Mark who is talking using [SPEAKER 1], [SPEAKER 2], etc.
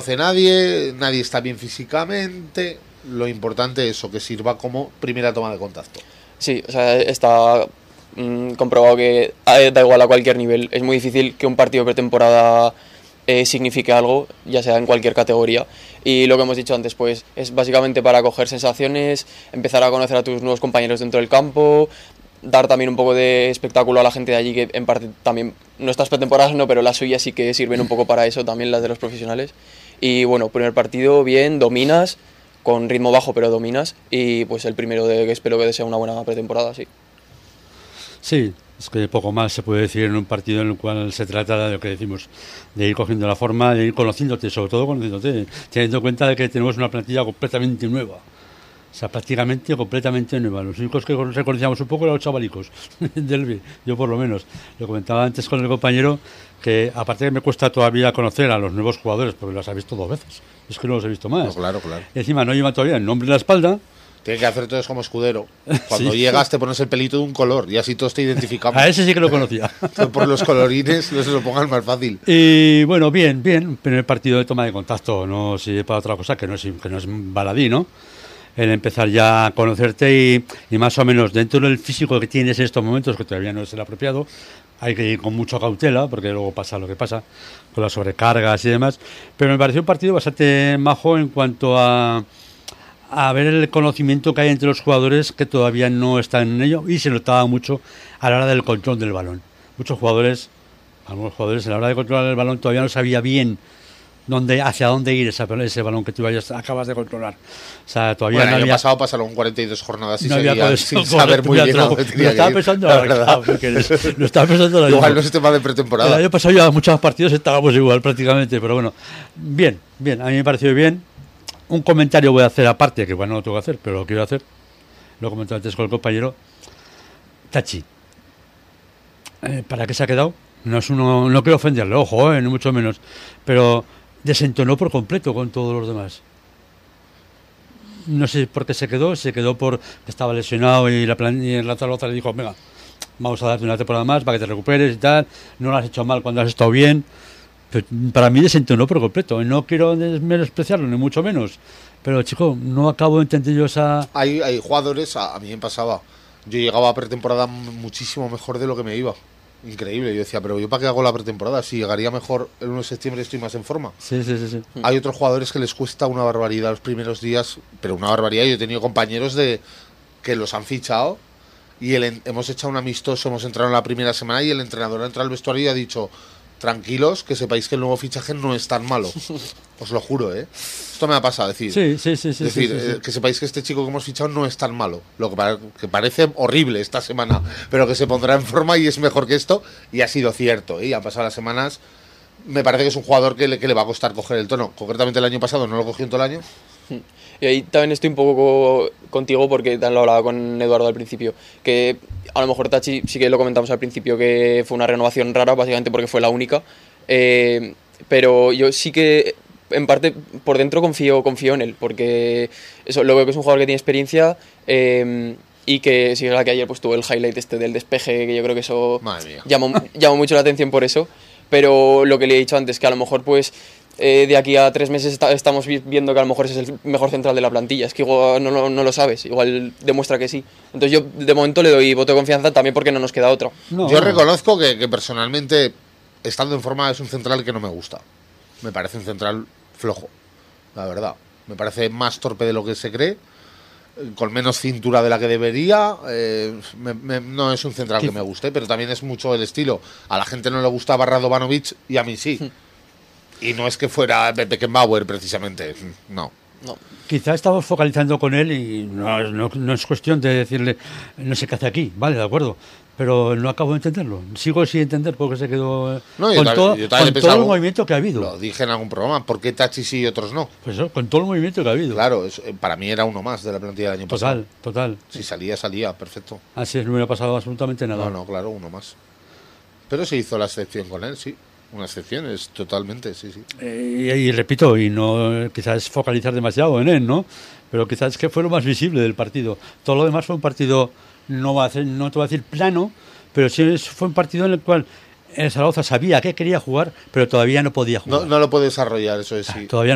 [SPEAKER 1] conoce nadie está bien físicamente. Lo importante es eso, que sirva como primera toma de contacto.
[SPEAKER 2] Sí, o sea, está comprobado que da igual a cualquier nivel. Es muy difícil que un partido de pretemporada signifique algo, ya sea en cualquier categoría. Y lo que hemos dicho antes, pues es básicamente para coger sensaciones, empezar a conocer a tus nuevos compañeros dentro del campo, dar también un poco de espectáculo a la gente de allí, que en parte también nuestras pretemporadas no, pero las suyas sí que sirven un poco para eso, también las de los profesionales. Y bueno, primer partido bien, dominas, con ritmo bajo pero dominas, y pues el primero de que espero que sea una buena pretemporada, sí.
[SPEAKER 3] Sí, es que poco más se puede decir en un partido en el cual se trata de lo que decimos, de ir cogiendo la forma, de ir conociéndote, sobre todo conociéndote, teniendo en cuenta de que tenemos una plantilla completamente nueva. O sea, prácticamente completamente nueva. Los únicos que reconocíamos un poco eran los chavalicos del B, yo por lo menos. Lo comentaba antes con el compañero, que aparte que me cuesta todavía conocer a los nuevos jugadores, porque los he visto 2 veces. Es que no los he visto más.
[SPEAKER 1] No, claro.
[SPEAKER 3] Y encima no llevan todavía el nombre en la espalda.
[SPEAKER 1] Tienes que hacer todo eso como escudero. Cuando llegas te pones el pelito de un color y así todos te identificamos.
[SPEAKER 3] A ese sí que lo conocía.
[SPEAKER 1] Por los colorines no se lo pongan más fácil.
[SPEAKER 3] Y bueno, bien. Primer partido de toma de contacto, no sirve para otra cosa que no es baladí, ¿no? El empezar ya a conocerte y más o menos dentro del físico que tienes en estos momentos, que todavía no es el apropiado, hay que ir con mucha cautela, porque luego pasa lo que pasa, con las sobrecargas y demás. Pero me pareció un partido bastante majo en cuanto a ver el conocimiento que hay entre los jugadores que todavía no están en ello, y se notaba mucho a la hora del control del balón. Algunos jugadores a la hora de controlar el balón todavía no sabía bien hacia dónde ir ese balón que tú acabas de controlar. O sea, todavía
[SPEAKER 1] el
[SPEAKER 3] no
[SPEAKER 1] año
[SPEAKER 3] había
[SPEAKER 1] pasado pasaron 42 jornadas y
[SPEAKER 3] no
[SPEAKER 1] seguían sin saber muy bien a dónde tenía que ir.
[SPEAKER 3] Lo estaba pensando
[SPEAKER 1] igual no es tema de pretemporada.
[SPEAKER 3] El año pasado ya muchos partidos estábamos igual prácticamente, pero bueno, bien, a mí me pareció bien. Un comentario voy a hacer aparte, que bueno, no lo tengo que hacer, pero lo quiero hacer. Lo comenté antes con el compañero. Tachi, ¿para qué se ha quedado? No quiero ofenderle, ojo, ni mucho menos, pero desentonó por completo con todos los demás. No sé por qué se quedó porque estaba lesionado y la otra le dijo, venga, vamos a darte una temporada más para que te recuperes y tal, no lo has hecho mal cuando has estado bien. Pero para mí desentonó por completo, no quiero menospreciarlo, ni mucho menos, pero chico, no acabo de entender yo esa...
[SPEAKER 1] Hay jugadores, a mí me pasaba, yo llegaba a pretemporada muchísimo mejor de lo que me iba. Increíble, yo decía, pero ¿yo para qué hago la pretemporada? Si llegaría mejor el 1 de septiembre estoy más en forma.
[SPEAKER 3] Sí.
[SPEAKER 1] Hay otros jugadores que les cuesta una barbaridad los primeros días, pero una barbaridad. Yo he tenido compañeros que los han fichado y hemos echado un amistoso, hemos entrado en la primera semana y el entrenador ha entrado al vestuario y ha dicho, tranquilos, que sepáis que el nuevo fichaje no es tan malo. Os lo juro, ¿eh? Esto me ha pasado, decir.
[SPEAKER 3] Sí.
[SPEAKER 1] Que sepáis que este chico que hemos fichado no es tan malo. Lo que parece horrible esta semana, pero que se pondrá en forma y es mejor que esto. Y ha sido cierto, ¿eh? Y han pasado las semanas. Me parece que es un jugador que le va a costar coger el tono. Concretamente el año pasado no lo cogió en todo el año.
[SPEAKER 2] Y ahí también estoy un poco contigo porque lo hablaba con Eduardo al principio, que a lo mejor Tachi sí que lo comentamos al principio que fue una renovación rara, básicamente porque fue la única, pero yo sí que en parte por dentro confío en él, porque eso, lo veo que es un jugador que tiene experiencia y que sí es verdad que ayer pues tuvo el highlight del despeje, que yo creo que eso llamó mucho la atención por eso, pero lo que le he dicho antes, que a lo mejor pues de aquí a 3 meses estamos viendo que a lo mejor ese es el mejor central de la plantilla. Es que igual no lo sabes, igual demuestra que sí. Entonces yo de momento le doy voto de confianza también porque no nos queda otro.
[SPEAKER 1] Yo reconozco que personalmente, estando en forma, es un central que no me gusta. Me parece un central flojo, la verdad. Me parece más torpe de lo que se cree, con menos cintura de la que debería. No es un central que me guste, pero también es mucho el estilo. A la gente no le gustaba Radovanovic y a mí sí. Y no es que fuera Beckenbauer, precisamente. No.
[SPEAKER 3] Quizá estamos focalizando con él y no es cuestión de decirle, no sé qué hace aquí, vale, de acuerdo. Pero no acabo de entenderlo. Sigo sin entender por qué se quedó con todo el movimiento que ha habido.
[SPEAKER 1] Lo dije en algún programa, ¿por qué Tachi sí y otros no?
[SPEAKER 3] Pues eso, con todo el movimiento que ha habido.
[SPEAKER 1] Claro, para mí era uno más de la plantilla del año pasado.
[SPEAKER 3] Total.
[SPEAKER 1] Si salía, perfecto.
[SPEAKER 3] Así es, no hubiera pasado absolutamente nada.
[SPEAKER 1] No, claro, uno más. Pero se hizo la excepción con él, sí. Una excepción, es totalmente, sí.
[SPEAKER 3] Y repito, y no quizás es focalizar demasiado en él, ¿no? Pero quizás es que fue lo más visible del partido. Todo lo demás fue un partido, no te voy a decir plano, pero sí fue un partido en el cual Zaragoza sabía que quería jugar, pero todavía no podía jugar.
[SPEAKER 1] No lo puede desarrollar, eso es sí.
[SPEAKER 3] Todavía